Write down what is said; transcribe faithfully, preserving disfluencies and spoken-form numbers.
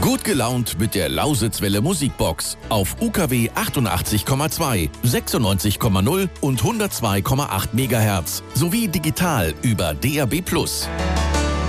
Gut gelaunt mit der Lausitzwelle Musikbox auf U K W achtundachtzig Komma zwei, sechsundneunzig Komma null und hundertzwei Komma acht Megahertz sowie digital über D A B plus.